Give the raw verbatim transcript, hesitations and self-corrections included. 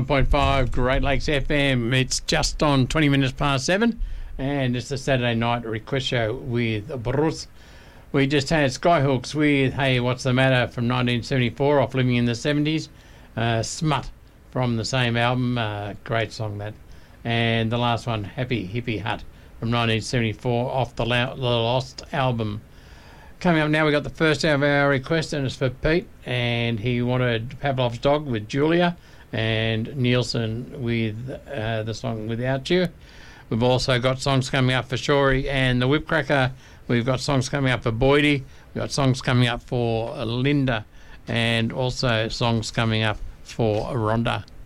point five Great Lakes F M. It's just on twenty minutes past seven, and it's the Saturday night request show with Bruce. We just had Skyhooks with Hey What's the Matter from nineteen seventy-four off Living in the seventies. Uh, Smut from the same album. Uh, great song that. And the last one, Happy Hippie Hut from nineteen seventy-four off the, La- the Lost album. Coming up now, we got the first of our request, and it's for Pete, and he wanted Pavlov's Dog with Julia and Nielsen with uh, the song Without You. We've also got songs coming up for Shorey and the Whipcracker. We've got songs coming up for Boydie. We've got songs coming up for Linda, and also songs coming up for Rhonda.